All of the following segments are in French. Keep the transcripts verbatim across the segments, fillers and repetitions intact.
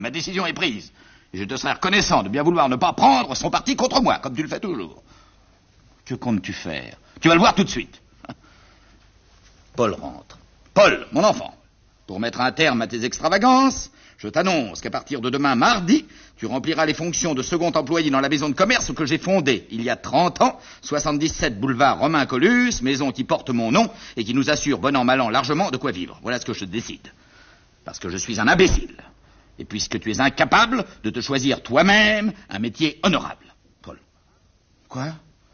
Ma décision est prise. Et je te serai reconnaissant de bien vouloir ne pas prendre son parti contre moi, comme tu le fais toujours. Que comptes-tu faire? Tu vas le voir tout de suite. Paul rentre. Paul, mon enfant, pour mettre un terme à tes extravagances, je t'annonce qu'à partir de demain mardi, tu rempliras les fonctions de second employé dans la maison de commerce que j'ai fondée il y a trente ans, soixante-dix-sept boulevard Romain Collus, maison qui porte mon nom et qui nous assure bon an mal an largement de quoi vivre. Voilà ce que je décide. Parce que je suis un imbécile. Et puisque tu es incapable de te choisir toi-même un métier honorable. Paul. Quoi?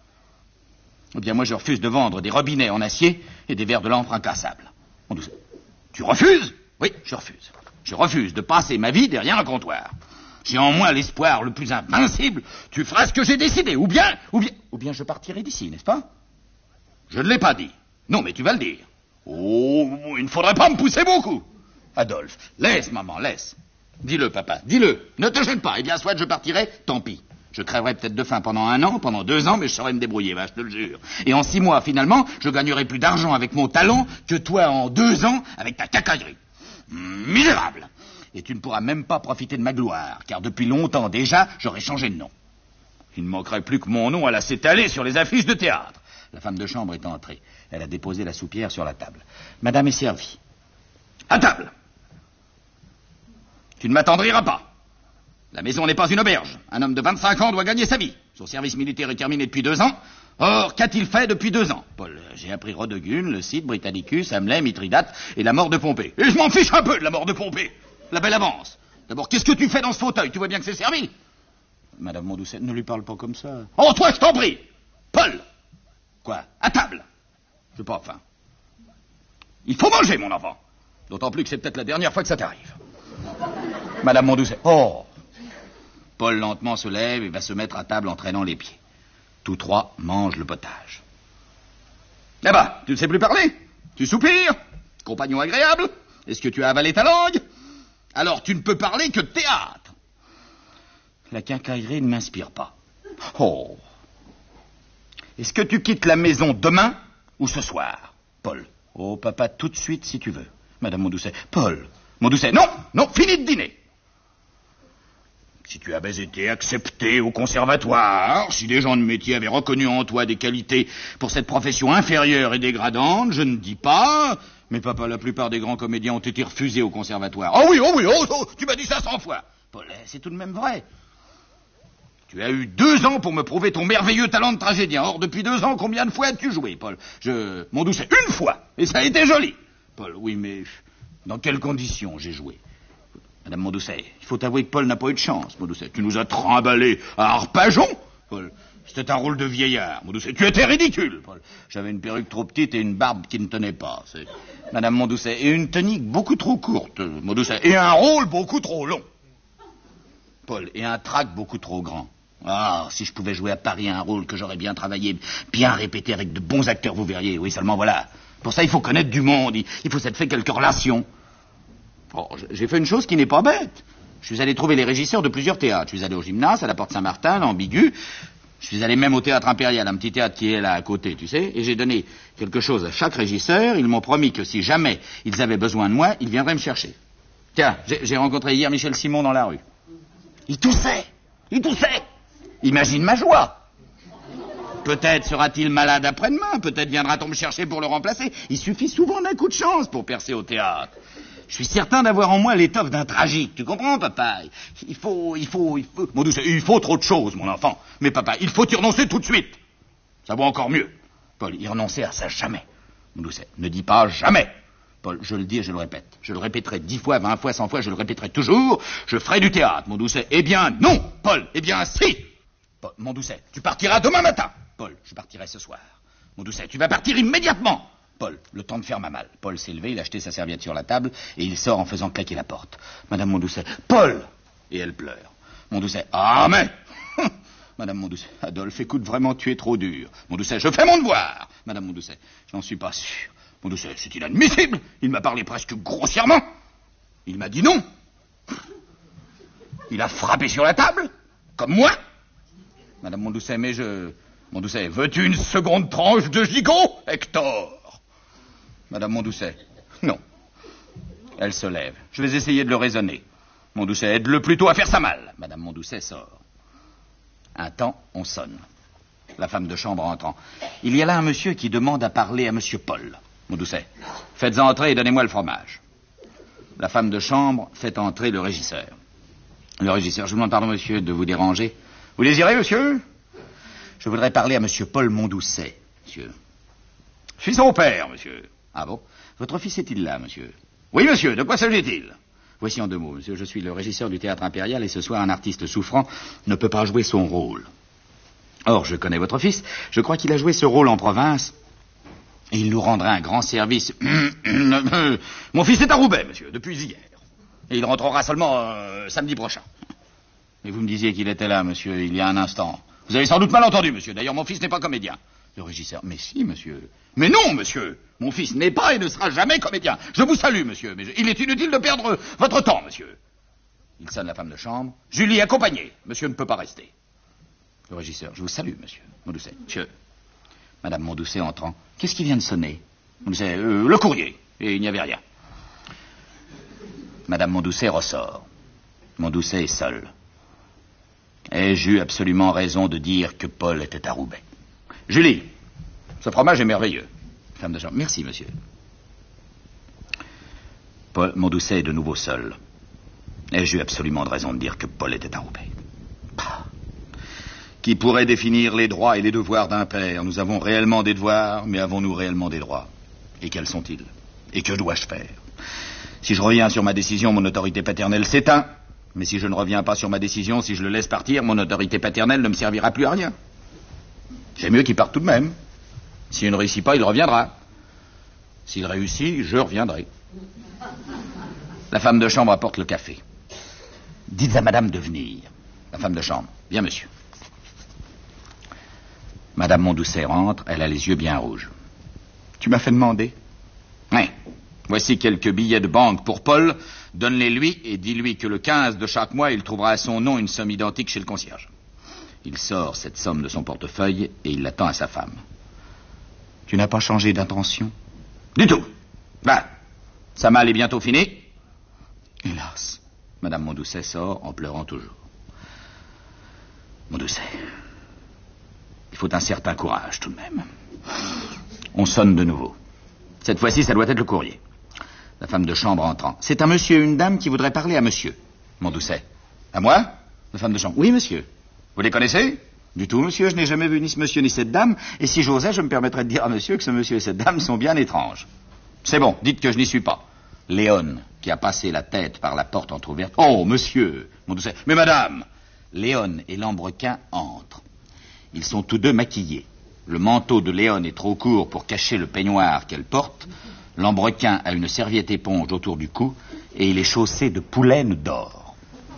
Eh bien, moi, je refuse de vendre des robinets en acier et des verres de lampe incassables. Tu refuses? Oui, je refuse. Je refuse de passer ma vie derrière un comptoir. J'ai en moi l'espoir le plus invincible. Tu feras ce que j'ai décidé, ou bien, ou bien, ou bien je partirai d'ici, n'est-ce pas? Je ne l'ai pas dit. Non, mais tu vas le dire. Oh, il ne faudrait pas me pousser beaucoup. Adolphe, laisse, maman, laisse. Dis-le, papa, dis-le. Ne te gêne pas. Eh bien, soit je partirai, tant pis. Je crèverai peut-être de faim pendant un an, pendant deux ans, mais je saurai me débrouiller, va, je te le jure. Et en six mois, finalement, je gagnerai plus d'argent avec mon talent que toi en deux ans avec ta cacaillerie. Misérable. Et tu ne pourras même pas profiter de ma gloire, car depuis longtemps déjà, j'aurai changé de nom. Il ne manquerait plus que mon nom allait s'étaler sur les affiches de théâtre. La femme de chambre est entrée. Elle a déposé la soupière sur la table. Madame est servie. À table. Tu ne m'attendriras pas. La maison n'est pas une auberge. Un homme de vingt-cinq ans doit gagner sa vie. Son service militaire est terminé depuis deux ans. Or, qu'a-t-il fait depuis deux ans? Paul, j'ai appris Rodogune, le Cid, Britannicus, Hamlet, Mithridate et la mort de Pompée. Et je m'en fiche un peu de la mort de Pompée. La belle avance. D'abord, qu'est-ce que tu fais dans ce fauteuil? Tu vois bien que c'est servi. Madame Mondoucet, ne lui parle pas comme ça. Oh, toi, je t'en prie. Paul. Quoi? À table. J'ai pas faim. Il faut manger, mon enfant. D'autant plus que c'est peut-être la dernière fois que ça t'arrive. Madame Mondoucet. Oh. Paul lentement se lève et va se mettre à table en traînant les pieds. Tous trois mangent le potage. Là-bas, tu ne sais plus parler? Tu soupires? Compagnon agréable? Est-ce que tu as avalé ta langue? Alors tu ne peux parler que de théâtre. La quincaillerie ne m'inspire pas. Oh. Est-ce que tu quittes la maison demain ou ce soir? Paul. Oh, papa, tout de suite si tu veux. Madame Mondoucet. Paul. Mondoucet. Non, non, fini de dîner. Si tu avais été accepté au conservatoire, si des gens de métier avaient reconnu en toi des qualités pour cette profession inférieure et dégradante, je ne dis pas... Mais papa, la plupart des grands comédiens ont été refusés au conservatoire. Oh oui, oh oui, oh, oh tu m'as dit ça cent fois. Paul, c'est tout de même vrai. Tu as eu deux ans pour me prouver ton merveilleux talent de tragédien. Or, depuis deux ans, combien de fois as-tu joué, Paul? Je... Mondoucet, une fois. Et ça a été joli. Paul, oui, mais dans quelles conditions j'ai joué? Madame Mondoucet, il faut avouer que Paul n'a pas eu de chance, Mondoucet. Tu nous as trimballés à Arpajon, Paul. C'était un rôle de vieillard, Mondoucet. Tu étais ridicule, Paul. J'avais une perruque trop petite et une barbe qui ne tenait pas. C'est... Madame Mondoucet, et une tonique beaucoup trop courte, Mondoucet. Et un rôle beaucoup trop long. Paul, et un trac beaucoup trop grand. Ah, si je pouvais jouer à Paris un rôle que j'aurais bien travaillé, bien répété avec de bons acteurs, vous verriez. Oui, seulement voilà. Pour ça, il faut connaître du monde. Il faut s'être fait quelques relations. Oh, j'ai fait une chose qui n'est pas bête. Je suis allé trouver les régisseurs de plusieurs théâtres. Je suis allé au Gymnase, à la Porte Saint-Martin, l'Ambigu. Je suis allé même au Théâtre Impérial, un petit théâtre qui est là à côté, tu sais. Et j'ai donné quelque chose à chaque régisseur. Ils m'ont promis que si jamais ils avaient besoin de moi, ils viendraient me chercher. Tiens, j'ai, j'ai rencontré hier Michel Simon dans la rue. Il toussait. Il toussait. Imagine ma joie. Peut-être sera-t-il malade après-demain. Peut-être viendra-t-on me chercher pour le remplacer. Il suffit souvent d'un coup de chance pour percer au théâtre. Je suis certain d'avoir en moi l'étoffe d'un tragique. Tu comprends, papa? Il faut, il faut, il faut... Mondoucet, il faut trop de choses, mon enfant. Mais papa, il faut y renoncer tout de suite. Ça vaut encore mieux. Paul, y renoncer à ça jamais. Mondoucet, ne dis pas jamais. Paul, je le dis et je le répète. Je le répéterai dix fois, vingt fois, cent fois, je le répéterai toujours. Je ferai du théâtre, Mondoucet. Eh bien, non, Paul. Eh bien, si. Paul, Mondoucet, tu partiras demain matin. Paul, je partirai ce soir. Mondoucet, tu vas partir immédiatement. Paul, le temps de faire ma malle. Paul s'est levé, il a jeté sa serviette sur la table et il sort en faisant claquer la porte. Madame Mondoucet, Paul! Et elle pleure. Mondoucet, ah mais Madame Mondoucet, Adolphe, écoute, vraiment, tu es trop dur. Mondoucet, je fais mon devoir. Madame Mondoucet, j'en suis pas sûr. Mondoucet, c'est inadmissible. Il m'a parlé presque grossièrement. Il m'a dit non. Il a frappé sur la table, comme moi. Madame Mondoucet, mais je... Mondoucet, veux-tu une seconde tranche de gigot, Hector? Madame Mondoucet, non. Elle se lève. Je vais essayer de le raisonner. Mondoucet, aide-le plutôt à faire sa malle. Madame Mondoucet sort. Un temps, on sonne. La femme de chambre entrant. Il y a là un monsieur qui demande à parler à monsieur Paul. Mondoucet, faites entrer et donnez-moi le fromage. La femme de chambre fait entrer le régisseur. Le régisseur, je vous demande pardon, monsieur, de vous déranger. Vous désirez, monsieur? Je voudrais parler à monsieur Paul Mondoucet, monsieur. Je suis son père, monsieur. Ah bon? Votre fils est-il là, monsieur? Oui, monsieur, de quoi s'agit-il? Voici en deux mots, monsieur, je suis le régisseur du Théâtre Impérial et ce soir, un artiste souffrant ne peut pas jouer son rôle. Or, je connais votre fils, je crois qu'il a joué ce rôle en province et il nous rendra un grand service. Mon fils est à Roubaix, monsieur, depuis hier. Et il rentrera seulement euh, samedi prochain. Et vous me disiez qu'il était là, monsieur, il y a un instant. Vous avez sans doute mal entendu, monsieur. D'ailleurs, mon fils n'est pas comédien. Le régisseur, mais si, monsieur. Mais non, monsieur. Mon fils n'est pas et ne sera jamais comédien. Je vous salue, monsieur, mais je... il est inutile de perdre votre temps, monsieur. Il sonne la femme de chambre. Julie, accompagnez. Monsieur ne peut pas rester. Le régisseur, je vous salue, monsieur. Mondoucet, monsieur. Madame Mondoucet entrant. Qu'est-ce qui vient de sonner? Mondoucet, euh, le courrier. Et il n'y avait rien. Madame Mondoucet ressort. Mondoucet est seul. Ai-je eu absolument raison de dire que Paul était à Roubaix? Julie, ce fromage est merveilleux. Femme de chambre, merci, monsieur. Paul Mondoucet est de nouveau seul. Ai-je eu absolument raison de dire que Paul était à Roubaix? Bah. Qui pourrait définir les droits et les devoirs d'un père? Nous avons réellement des devoirs, mais avons-nous réellement des droits? Et quels sont-ils? Et que dois-je faire? Si je reviens sur ma décision, mon autorité paternelle s'éteint. Mais si je ne reviens pas sur ma décision, si je le laisse partir, mon autorité paternelle ne me servira plus à rien. C'est mieux qu'il parte tout de même. S'il ne réussit pas, il reviendra. S'il réussit, je reviendrai. La femme de chambre apporte le café. Dites à madame de venir. La femme de chambre. Bien, monsieur. Madame Mondoucet rentre, elle a les yeux bien rouges. Tu m'as fait demander? Oui. Voici quelques billets de banque pour Paul. Donne-les lui et dis-lui que le quinze de chaque mois, il trouvera à son nom une somme identique chez le concierge. Il sort cette somme de son portefeuille et il l'attend à sa femme. Tu n'as pas changé d'intention? Du tout. Va. Sa malle est bientôt finie. Hélas. Madame Mondoucet sort en pleurant toujours. Mondoucet. Il faut un certain courage tout de même. On sonne de nouveau. Cette fois-ci, ça doit être le courrier. La femme de chambre entrant. C'est un monsieur et une dame qui voudraient parler à monsieur. Mondoucet. À moi? La femme de chambre. Oui, monsieur. Vous les connaissez? Du tout, monsieur. Je n'ai jamais vu ni ce monsieur ni cette dame. Et si j'osais, je me permettrais de dire à monsieur que ce monsieur et cette dame sont bien étranges. C'est bon, dites que je n'y suis pas. Léon, qui a passé la tête par la porte entrouverte. Oh, monsieur. Mondoucet. Mais madame. Léon et Lambrequin entrent. Ils sont tous deux maquillés. Le manteau de Léon est trop court pour cacher le peignoir qu'elle porte. Lambrequin a une serviette éponge autour du cou et il est chaussé de poulaines d'or.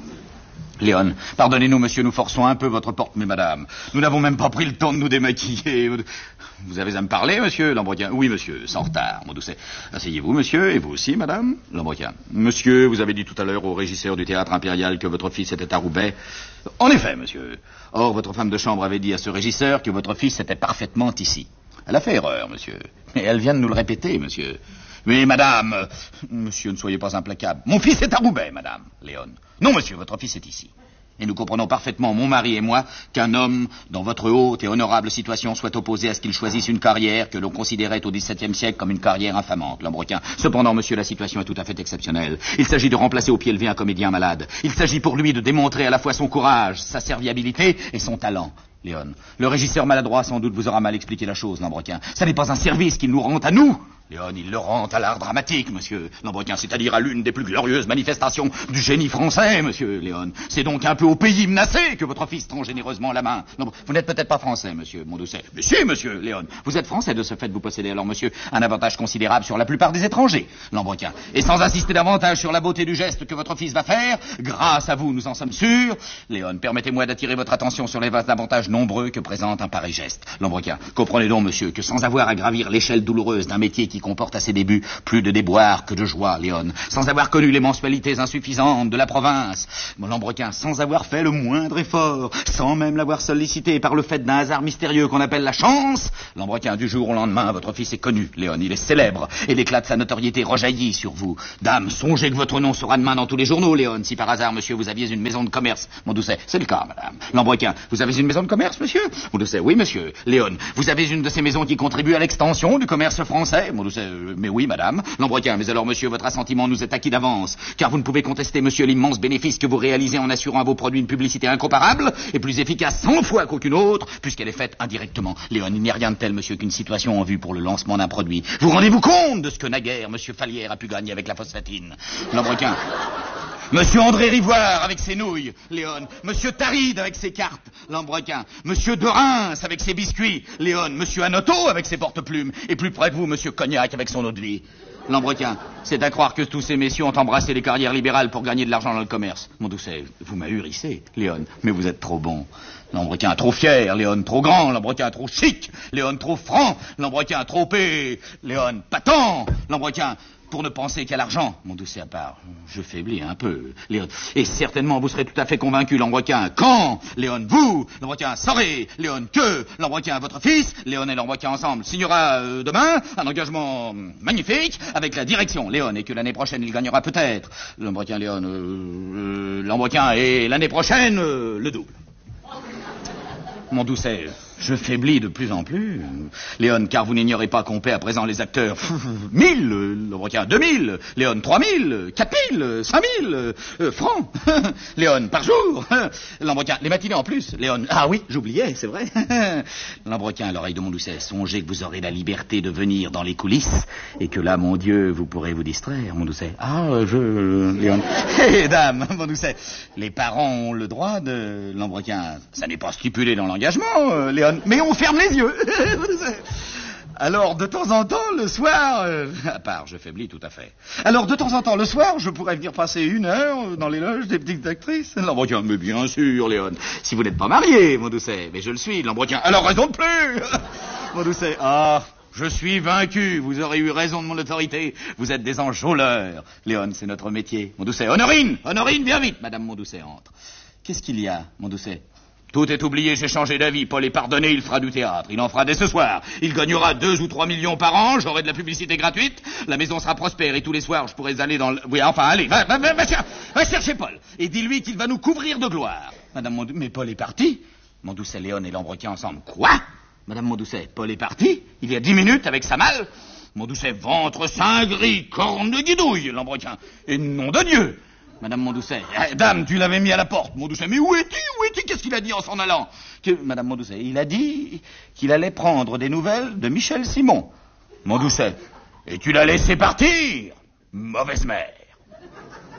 Léon, pardonnez-nous, monsieur, nous forçons un peu votre porte, mais madame, nous n'avons même pas pris le temps de nous démaquiller. Vous avez à me parler, monsieur? Lambrequin. Oui, monsieur, sans retard, Mondoucet. Asseyez-vous, monsieur, et vous aussi, madame? Lambrequin. Monsieur, vous avez dit tout à l'heure au régisseur du Théâtre Impérial que votre fils était à Roubaix. En effet, monsieur. Or, votre femme de chambre avait dit à ce régisseur que votre fils était parfaitement ici. Elle a fait erreur, monsieur. Mais elle vient de nous le répéter, monsieur. Mais, madame... euh, monsieur, ne soyez pas implacable. Mon fils est à Roubaix, madame. Léon. Non, monsieur, votre fils est ici. Et nous comprenons parfaitement, mon mari et moi, qu'un homme, dans votre haute et honorable situation, soit opposé à ce qu'il choisisse une carrière que l'on considérait au dix-septième siècle comme une carrière infamante, Lambrequin. Cependant, monsieur, la situation est tout à fait exceptionnelle. Il s'agit de remplacer au pied levé un comédien malade. Il s'agit pour lui de démontrer à la fois son courage, sa serviabilité et son talent. Léon, le régisseur maladroit sans doute vous aura mal expliqué la chose, Lambrequin. Ça n'est pas un service qu'il nous rend à nous. Léon, il le rend à l'art dramatique, monsieur Lambrequin, c'est-à-dire à l'une des plus glorieuses manifestations du génie français, monsieur Léon. C'est donc un peu au pays menacé que votre fils tend généreusement la main. Non, vous n'êtes peut-être pas français, monsieur Mondoucet. Mais si, monsieur Léon. Vous êtes français, de ce fait, vous possédez alors, monsieur, un avantage considérable sur la plupart des étrangers, Lambrequin. Et sans insister davantage sur la beauté du geste que votre fils va faire, grâce à vous, nous en sommes sûrs. Léon, permettez-moi d'attirer votre attention sur les vastes avantages nombreux que présente un pareil geste. Lambrequin, comprenez donc, monsieur, que sans avoir à gravir l'échelle douloureuse d'un métier qui qui comporte à ses débuts plus de déboires que de joie, Léon, sans avoir connu les mensualités insuffisantes de la province. Lambrequin, sans avoir fait le moindre effort, sans même l'avoir sollicité par le fait d'un hasard mystérieux qu'on appelle la chance. Lambrequin, du jour au lendemain, votre fils est connu, Léon, il est célèbre, et l'éclat de sa notoriété rejaillit sur vous. Dame, songez que votre nom sera demain dans tous les journaux, Léon, si par hasard, monsieur, vous aviez une maison de commerce. Mondoucet, c'est le cas, madame. Lambrequin, vous avez une maison de commerce, monsieur? Mondoucet, oui, monsieur. Léon, vous avez une de ces maisons qui contribue à l'extension du commerce français? Mondoucet, euh, mais oui, madame. Lambrequin, mais alors, monsieur, votre assentiment nous est acquis d'avance, car vous ne pouvez contester, monsieur, l'immense bénéfice que vous réalisez en assurant à vos produits une publicité incomparable et plus efficace cent fois qu'aucune autre, puisqu'elle est faite indirectement. Léon, il n'y a rien de tel, monsieur, qu'une situation en vue pour le lancement d'un produit. Vous rendez-vous compte de ce que naguère monsieur Falière a pu gagner avec la phosphatine? Lambrequin. Monsieur André Rivoire avec ses nouilles, Léon. Monsieur Taride avec ses cartes, Lambrequin. Monsieur de Reims avec ses biscuits, Léon. Monsieur Anoto avec ses porte-plumes. Et plus près de vous, monsieur Cognac avec son eau de vie. Lambrequin, c'est à croire que tous ces messieurs ont embrassé les carrières libérales pour gagner de l'argent dans le commerce. Mondoucet, vous m'ahurissez, Léon, mais vous êtes trop bon. Lambrequin trop fier, Léon trop grand, Lambrequin trop chic, Léon trop franc, Lambrequin trop pé, Léon patent, Lambrequin... Pour ne penser qu'à l'argent, Mondoucet à part, je faiblis un peu, Léon. Et certainement, vous serez tout à fait convaincu, Lambrequin. Quand, Léon, vous, Lambrequin, saurez, Léon, que, Lambrequin, votre fils, Léon et Lambrequin ensemble, signera euh, demain un engagement magnifique avec la direction, Léon, et que l'année prochaine, il gagnera peut-être, Lambrequin, Léon, euh, euh, Lambrequin, et l'année prochaine, euh, le double. Mondoucet, je faiblis de plus en plus. Léon, car vous n'ignorez pas qu'on paie à présent les acteurs mille, Lambrequin, deux mille, Léon, trois mille, quatre mille, cinq mille euh, francs. Léon, par jour. Lambrequin, les matinées en plus. Léon, ah oui, j'oubliais, c'est vrai. Lambrequin, à l'oreille de Mondoucet, songez que vous aurez la liberté de venir dans les coulisses et que là, mon Dieu, vous pourrez vous distraire, Mondoucet. Ah, je... Léon. Hé, dame, Mondoucet, les parents ont le droit de... Lambrequin, ça n'est pas stipulé dans l'engagement, euh, Léon. Mais on ferme les yeux. Alors, de temps en temps, le soir... Euh, à part, je faiblis tout à fait. Alors, de temps en temps, le soir, je pourrais venir passer une heure dans les loges des petites actrices. Lambrequin, mais bien sûr, Léon. Si vous n'êtes pas marié, Mondoucet. Mais je le suis, Lambrequin. Alors, raison de plus. Mondoucet, ah... Je suis vaincu, vous aurez eu raison de mon autorité, vous êtes des enjôleurs. Léon, c'est notre métier. Mondoucet, Honorine, Honorine, viens vite. Madame Mondoucet entre. Qu'est-ce qu'il y a, Mondoucet? Tout est oublié, j'ai changé d'avis. Paul est pardonné, il fera du théâtre. Il en fera dès ce soir. Il gagnera deux ou trois millions par an, j'aurai de la publicité gratuite, la maison sera prospère et tous les soirs je pourrai aller dans le... Oui, enfin, allez, va, va, va, va, va chercher Paul. Et dis-lui qu'il va nous couvrir de gloire. Madame Mondoucet, mais Paul est parti. Mondoucet, Léon et Lambrequin ensemble. Quoi? Madame Mondoucet, Paul est parti, il y a dix minutes avec sa malle. Mondoucet, ventre saint gris, corne de guidouille, Lambrequin. Et nom de Dieu. Madame Mondoucet, eh, dame, tu l'avais mis à la porte. Mondoucet, mais où es-tu? Où es-tu? Qu'est-ce qu'il a dit en s'en allant? Que, Madame Mondoucet, il a dit qu'il allait prendre des nouvelles de Michel Simon. Mondoucet, et tu l'as laissé partir? Mauvaise mère.